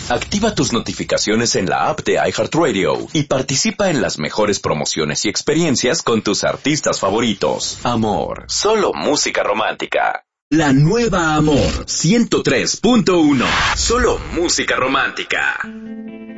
Activa tus notificaciones en la app de iHeartRadio y participa en las mejores promociones y experiencias con tus artistas favoritos. Amor, solo música romántica. La nueva Amor 103.1. Solo música romántica.